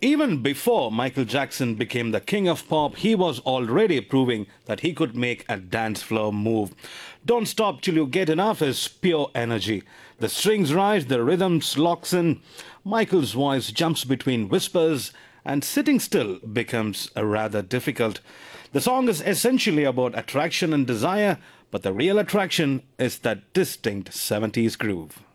Even before Michael Jackson became the king of pop, he was already proving that he could make a dance floor move. Don't Stop Till You Get Enough is pure energy. The strings rise, the rhythms locks in. Michael's voice jumps between whispers, and sitting still becomes rather difficult. The song is essentially about attraction and desire, but the real attraction is that distinct 70s groove.